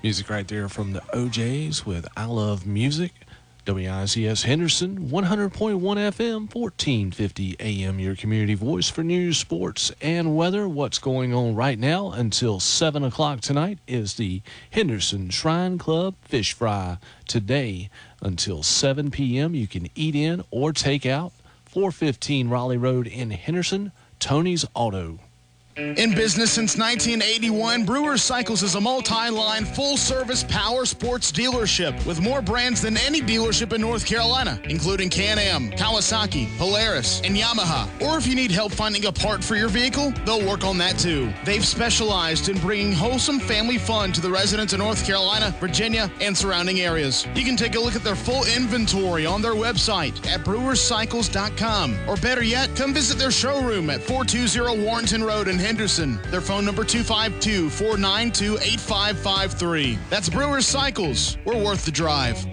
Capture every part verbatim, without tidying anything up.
Music right there from the O Js with I Love Music. W I C S Henderson, one hundred point one F M, fourteen fifty A M, your community voice for news, sports, and weather. What's going on right now until seven o'clock tonight is the Henderson Shrine Club Fish Fry. Today until seven p.m. you can eat in or take out. four fifteen Raleigh Road in Henderson, Tony's Auto. In business since nineteen eighty-one, Brewers Cycles is a multi-line, full-service power sports dealership with more brands than any dealership in North Carolina, including Can-Am, Kawasaki, Polaris, and Yamaha. Or if you need help finding a part for your vehicle, they'll work on that too. They've specialized in bringing wholesome family fun to the residents of North Carolina, Virginia, and surrounding areas. You can take a look at their full inventory on their website at brewers cycles dot com. Or better yet, come visit their showroom at four twenty Warrenton Road in Henderson. Their phone number two five two, four nine two, eight five five three. That's Brewers Cycles. We're worth the drive.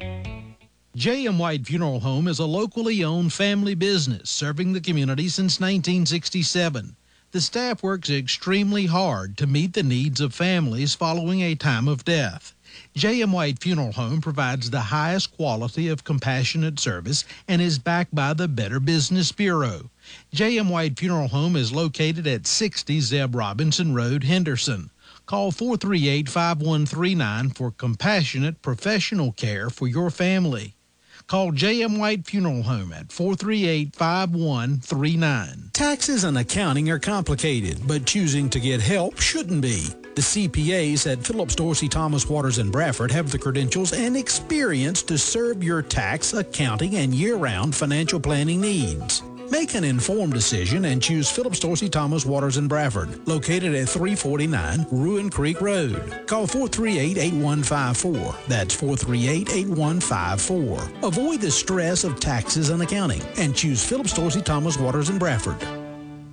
J M. White Funeral Home is a locally owned family business serving the community since nineteen sixty-seven. The staff works extremely hard to meet the needs of families following a time of death. J M. White Funeral Home provides the highest quality of compassionate service and is backed by the Better Business Bureau. J M. White Funeral Home is located at sixty Zeb Robinson Road, Henderson. Call four three eight, five one three nine for compassionate professional care for your family. Call J M. White Funeral Home at four three eight, five one three nine. Taxes and accounting are complicated, but choosing to get help shouldn't be. The C P As at Phillips Dorsey, Thomas Waters, and Bradford have the credentials and experience to serve your tax, accounting, and year-round financial planning needs. Make an informed decision and choose Phillips Dorsey, Thomas Waters, and Bradford, located at three forty-nine Ruin Creek Road. Call four three eight, eight one five four. That's four three eight, eight one five four. Avoid the stress of taxes and accounting and choose Phillips Dorsey, Thomas Waters, and Bradford.